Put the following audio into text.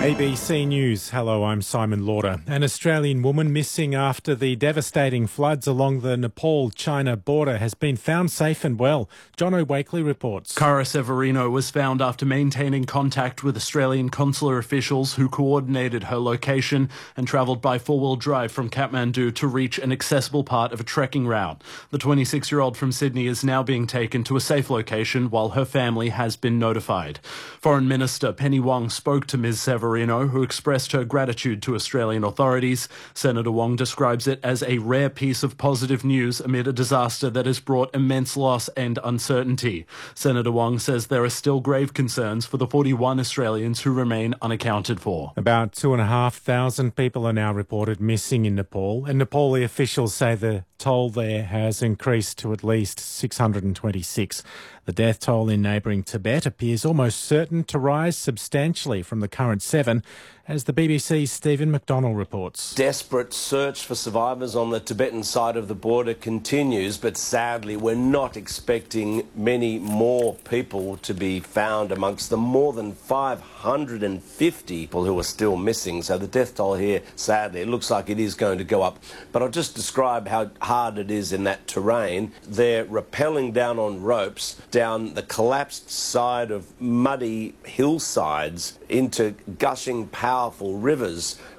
ABC News. Hello, I'm Simon Lauder. An Australian woman missing after the devastating floods along the Nepal-China border has been found safe and well. Jono Wakely reports. Cara Severino was found after maintaining contact with Australian consular officials who coordinated her location and travelled by four-wheel drive from Kathmandu to reach an accessible part of a trekking route. The 26-year-old from Sydney is now being taken to a safe location while her family has been notified. Foreign Minister Penny Wong spoke to Ms Severino, who expressed her gratitude to Australian authorities. Senator Wong describes it as a rare piece of positive news amid a disaster that has brought immense loss and uncertainty. Senator Wong says there are still grave concerns for the 41 Australians who remain unaccounted for. About 2,500 people are now reported missing in Nepal, and Nepali officials say the toll there has increased to at least 626. The death toll in neighbouring Tibet appears almost certain to rise substantially from the current 7, as the BBC's Stephen McDonnell reports. Desperate search for survivors on the Tibetan side of the border continues, but sadly we're not expecting many more people to be found amongst the more than 550 people who are still missing. So the death toll here, sadly, it looks like it is going to go up. But I'll just describe how hard it is in that terrain. They're rappelling down on ropes down the collapsed side of muddy hillsides into gushing powerful rivers